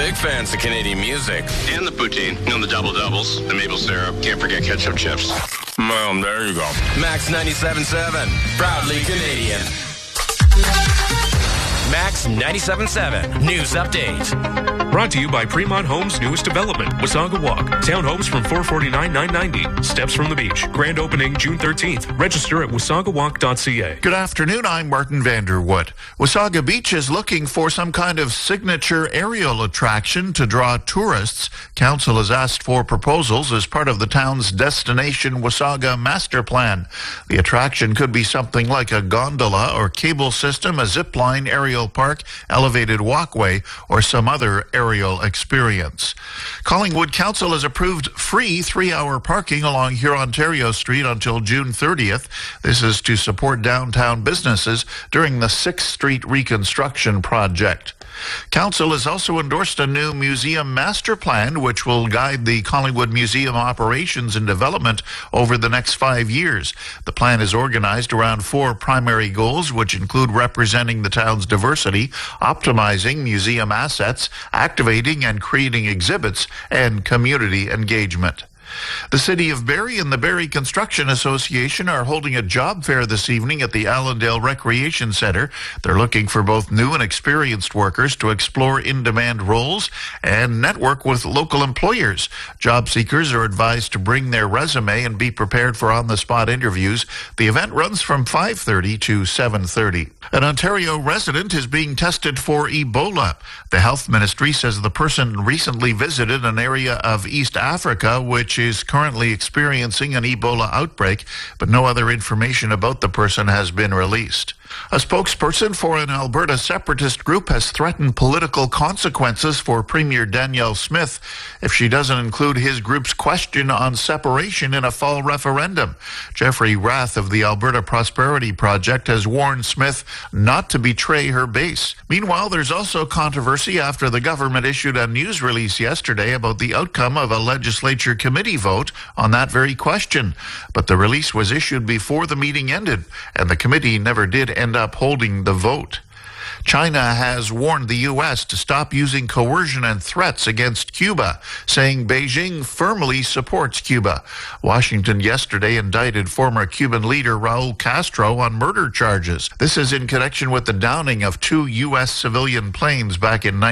big fans of Canadian music. And the poutine, the double-doubles, the maple syrup. Can't forget ketchup chips. Well, there you go. Max 97.7, proudly Canadian. Max 97.7 News Update. Brought to you by Fremont Homes' newest development, Wasaga Walk. Townhomes from $449,990. Steps from the beach. Grand opening June 13th. Register at wasagawalk.ca. Good afternoon. I'm Martin Vanderwood. Wasaga Beach is looking for some kind of signature aerial attraction to draw tourists. Council has asked for proposals as part of the town's Destination Wasaga Master Plan. The attraction could be something like a gondola or cable system, a zip line, aerial park, elevated walkway, or some other aerial experience. Collingwood Council has approved free 3-hour parking along Hurontario Street until June 30th. This is to support downtown businesses during the 6th Street reconstruction project. Council has also endorsed a new museum master plan, which will guide the Collingwood Museum operations and development over the next 5 years. The plan is organized around 4 primary goals, which include representing the town's diversity, optimizing museum assets, activating and creating exhibits, and community engagement. The City of Barrie and the Barrie Construction Association are holding a job fair this evening at the Allendale Recreation Centre. They're looking for both new and experienced workers to explore in-demand roles and network with local employers. Job seekers are advised to bring their resume and be prepared for on-the-spot interviews. The event runs from 5:30 to 7:30. An Ontario resident is being tested for Ebola. The Health Ministry says the person recently visited an area of East Africa which is currently experiencing an Ebola outbreak, but no other information about the person has been released. A spokesperson for an Alberta separatist group has threatened political consequences for Premier Danielle Smith if she doesn't include his group's question on separation in a fall referendum. Jeffrey Rath of the Alberta Prosperity Project has warned Smith not to betray her base. Meanwhile, there's also controversy after the government issued a news release yesterday about the outcome of a legislature committee vote on that very question. But the release was issued before the meeting ended, and the committee never did end up holding the vote. China has warned the U.S. to stop using coercion and threats against Cuba, saying Beijing firmly supports Cuba. Washington yesterday indicted former Cuban leader Raul Castro on murder charges. This is in connection with the downing of 2 U.S. civilian planes back in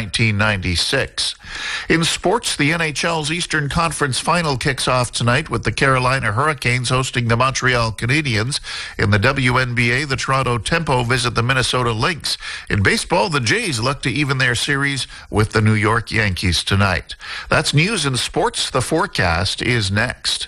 1996. In sports, the NHL's Eastern Conference Final kicks off tonight with the Carolina Hurricanes hosting the Montreal Canadiens. In the WNBA, the Toronto Tempo visit the Minnesota Lynx. In baseball, the Jays look to even their series with the New York Yankees tonight. That's news and sports. The forecast is next.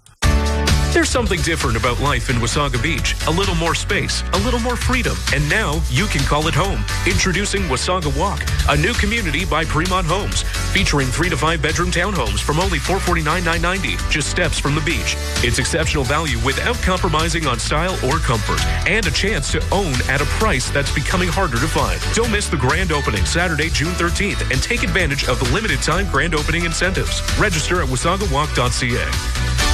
There's something different about life in Wasaga Beach. A little more space, a little more freedom, and now you can call it home. Introducing Wasaga Walk, a new community by Fremont Homes, featuring 3 to 5 bedroom townhomes from only $449,990, just steps from the beach. It's exceptional value without compromising on style or comfort, and a chance to own at a price that's becoming harder to find. Don't miss the grand opening Saturday, June 13th, and take advantage of the limited time grand opening incentives. Register at wasagawalk.ca.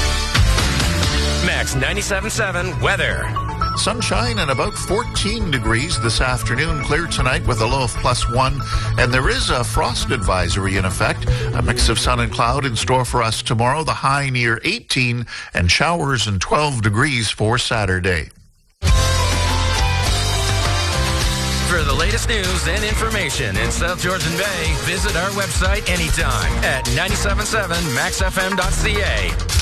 Max 97.7 weather. Sunshine and about 14 degrees this afternoon. Clear tonight with a low of +1. And there is a frost advisory in effect. A mix of sun and cloud in store for us tomorrow. The high near 18 and showers and 12 degrees for Saturday. For the latest news and information in South Georgian Bay, visit our website anytime at 977maxfm.ca.